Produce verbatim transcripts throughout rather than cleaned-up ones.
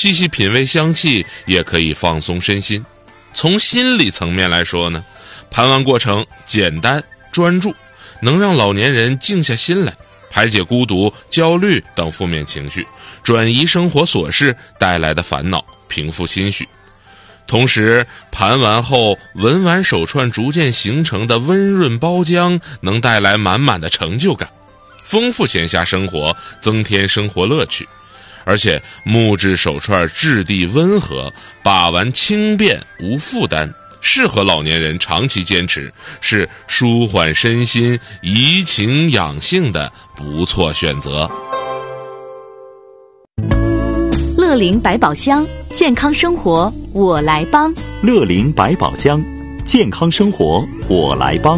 细细品味香气也可以放松身心。从心理层面来说呢，盘丸过程简单专注，能让老年人静下心来，排解孤独、焦虑等负面情绪，转移生活琐事带来的烦恼，平复心绪。同时，盘完后文玩手串逐渐形成的温润包浆，能带来满满的成就感，丰富闲暇生活，增添生活乐趣。而且木质手串质地温和，把玩轻便无负担，适合老年人长期坚持，是舒缓身心、怡情养性的不错选择。 乐龄百宝箱，健康生活我来帮。 乐龄百宝箱，健康生活我来帮。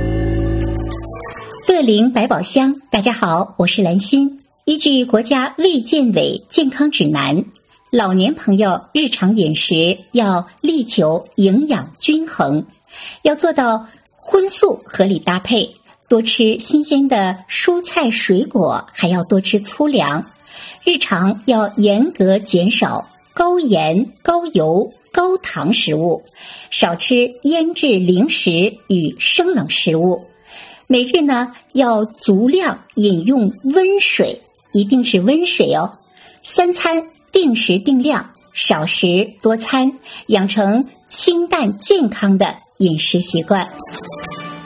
乐龄百宝箱，大家好，我是兰心。依据国家卫健委健康指南，老年朋友日常饮食要力求营养均衡，要做到荤素合理搭配，多吃新鲜的蔬菜水果，还要多吃粗粮。日常要严格减少高盐、高油、高糖食物，少吃腌制零食与生冷食物。每日呢要足量饮用温水，一定是温水哦。三餐定时定量，少食多餐，养成清淡健康的饮食习惯。